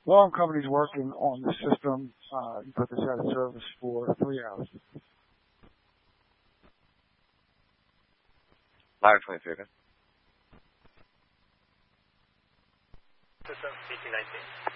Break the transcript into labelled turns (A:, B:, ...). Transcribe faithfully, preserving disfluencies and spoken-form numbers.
A: alarm company's working on the system. Uh, you put this out of service for three hours.
B: Ladder twenty-three, okay.
C: System C T nineteen.